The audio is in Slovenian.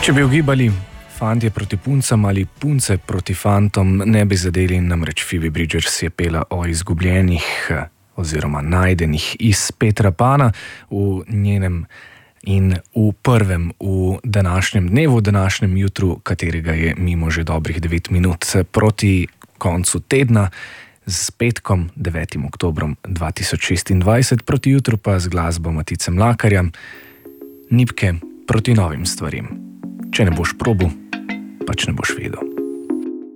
Če bi ugibali fantje proti puncam ali punce proti fantom, ne bi zadeli, namreč Phoebe Bridgers je pela o izgubljenih oziroma najdenih iz Petra Pana v njenem in v prvem v današnjem dnevu, v današnjem jutru, katerega je mimo že dobrih 9 minut proti koncu tedna, z petkom 9. oktobrom 2026, proti jutru pa z glasbo Matice Mlakarja, Nipke proti novim stvarem. Če ne boš probil, pač ne boš vedel.